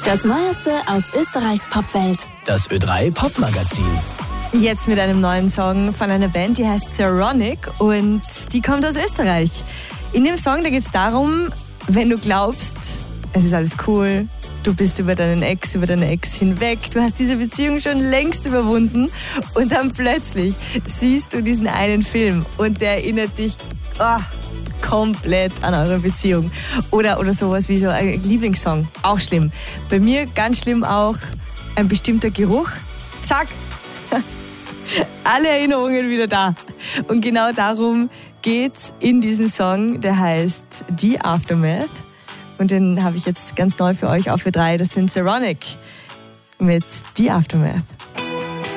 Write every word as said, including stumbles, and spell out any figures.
Das Neueste aus Österreichs Popwelt. Das Ö drei Popmagazin. Jetzt mit einem neuen Song von einer Band, die heißt Zeronic und die kommt aus Österreich. In dem Song, da geht es darum, wenn du glaubst, es ist alles cool, du bist über deinen Ex, über deine Ex hinweg, du hast diese Beziehung schon längst überwunden und dann plötzlich siehst du diesen einen Film und der erinnert dich oh, komplett an eure Beziehung. Oder, oder sowas wie so ein Lieblingssong, auch schlimm. Bei mir ganz schlimm auch ein bestimmter Geruch, zack, alle Erinnerungen wieder da. Und genau darum geht's in diesem Song, der heißt The Aftermath. Und den habe ich jetzt ganz neu für euch auf Ö drei. Das sind Zeronic mit The Aftermath.